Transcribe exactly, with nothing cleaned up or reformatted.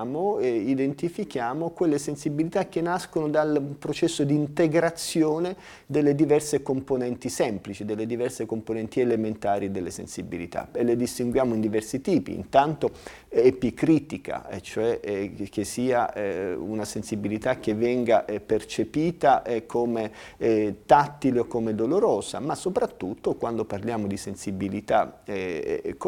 diciamo, eh, identifichiamo quelle sensibilità che nascono dal processo di integrazione delle diverse componenti semplici, delle diverse componenti elementari delle sensibilità, e le distinguiamo in diversi tipi. Intanto epicritica, eh, cioè eh, che sia eh, una sensibilità che venga eh, percepita eh, come eh, tattile o come dolorosa, ma soprattutto quando parliamo di sensibilità eh,